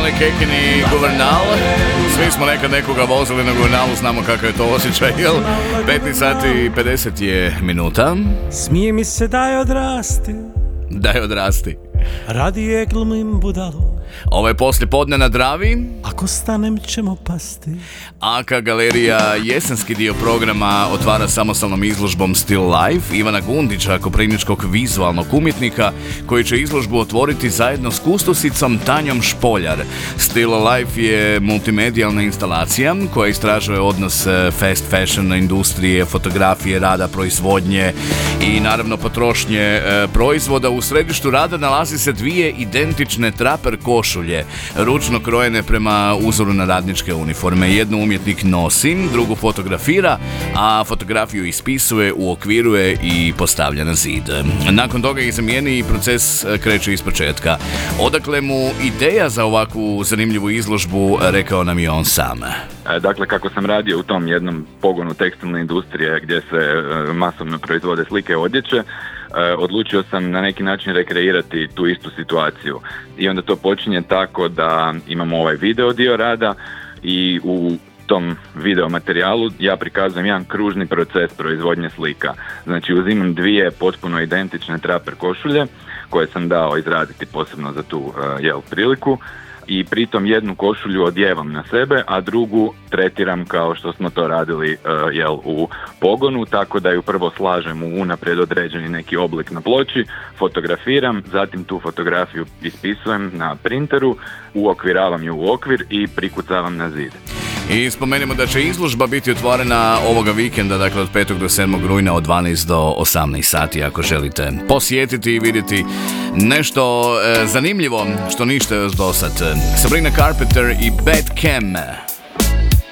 Mali Kekini Guvernal. Svi smo nekad nekoga vozili na Guvernalu, znamo kakav je to osjećaj, jel? 15 sati i 50 je minuta. Smije mi se daj odrasti, Daj odrasti. radije glumim budalu. Ovo je poslijepodne na Dravi. Ako stanem ćemo pasti. AK Galerija jesenski dio programa otvara samostalnom izložbom Still Life Ivana Gundića, koprivničkog vizualnog umjetnika, koji će izložbu otvoriti zajedno s kustosicom Tanjom Špoljar. Still Life je multimedijalna instalacija koja istražuje odnos fast fashion industrije, fotografije, rada, proizvodnje i naravno potrošnje proizvoda. U središtu rada nalazi se dvije identične traper košulje, ručno krojene prema uzoru na radničke uniforme. Jednu umjetnik nosi, drugu fotografira, a fotografiju ispisuje, uokviruje i postavlja na zid. Nakon toga ih zamijeni i proces kreće ispočetka. Odakle mu ideja za ovakvu zanimljivu izložbu, rekao nam je on sam. Dakle, kako sam radio u tom jednom pogonu tekstilne industrije gdje se masovno proizvode slike i odjeće, odlučio sam na neki način rekreirati tu istu situaciju. I onda to počinje tako da imamo ovaj video dio rada i u tom video materijalu ja prikazujem jedan kružni proces proizvodnje slika. Znači uzimam dvije potpuno identične traper košulje koje sam dao izraditi posebno za tu priliku i pritom jednu košulju odjevam na sebe, a drugu tretiram kao što smo to radili u pogonu, tako da ju prvo slažem u unaprijed određeni neki oblik na ploči, fotografiram, zatim tu fotografiju ispisujem na printeru, uokviravam ju u okvir i prikucavam na zid. I spomenimo da će izložba biti otvorena ovoga vikenda, dakle od 5. do 7. rujna od 12 do 18 sati, ako želite posjetiti i vidjeti nešto zanimljivo što ništa još dosad. Sabrina Carpenter i Bad Cam.